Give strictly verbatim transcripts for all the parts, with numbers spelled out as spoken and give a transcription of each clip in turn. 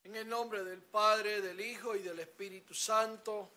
En el nombre del Padre, del Hijo y del Espíritu Santo,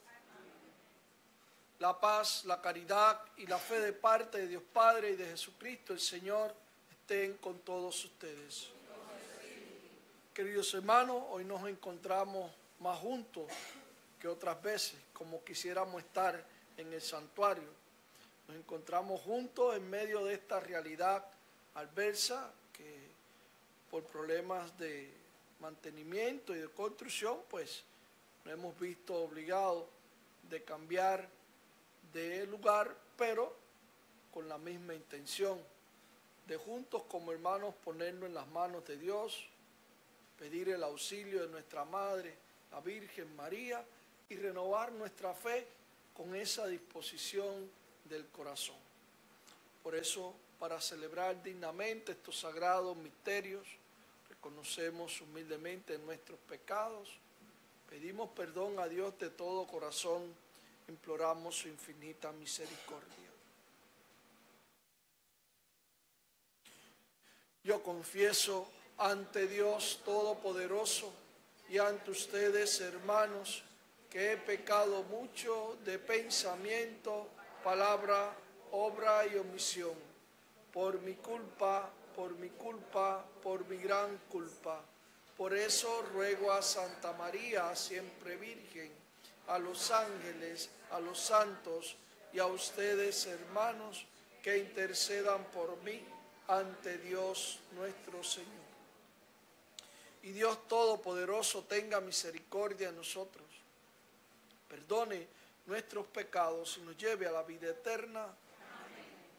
la paz, la caridad y la fe de parte de Dios Padre y de Jesucristo el Señor estén con todos ustedes. Queridos hermanos, hoy nos encontramos más juntos que otras veces, como quisiéramos estar en el santuario. Nos encontramos juntos en medio de esta realidad adversa que por problemas de mantenimiento y de construcción, pues nos hemos visto obligados de cambiar de lugar, pero con la misma intención de juntos como hermanos ponernos en las manos de Dios, pedir el auxilio de nuestra Madre, la Virgen María, y renovar nuestra fe con esa disposición del corazón. Por eso, para celebrar dignamente estos sagrados misterios, reconocemos humildemente nuestros pecados, pedimos perdón a Dios de todo corazón, imploramos su infinita misericordia. Yo confieso ante Dios Todopoderoso y ante ustedes, hermanos, que he pecado mucho de pensamiento, palabra, obra y omisión, por mi culpa, por mi culpa, por mi gran culpa. Por eso ruego a Santa María, siempre Virgen, a los ángeles, a los santos y a ustedes, hermanos, que intercedan por mí ante Dios nuestro Señor. Y Dios Todopoderoso tenga misericordia de nosotros, perdone nuestros pecados y nos lleve a la vida eterna.